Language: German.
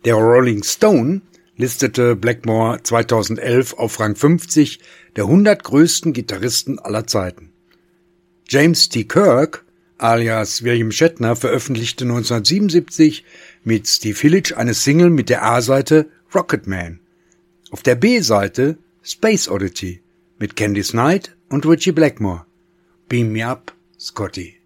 Der Rolling Stone listete Blackmore 2011 auf Rang 50 der 100 größten Gitarristen aller Zeiten. James T. Kirk, alias William Shatner, veröffentlichte 1977 mit Steve Hillage eine Single mit der A-Seite Rocket Man. Auf der B-Seite Space Oddity mit Candice Night und Ritchie Blackmore. Beam Me Up, Scotty.